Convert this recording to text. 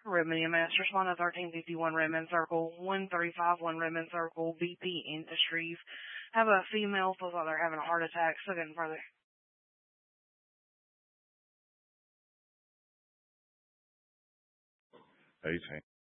Remedy Master Spawn at 1351 Redmond Circle, 1351 Redmond Circle, BP Industries. Have a female feels like they're having a heart attack, so getting further. 18.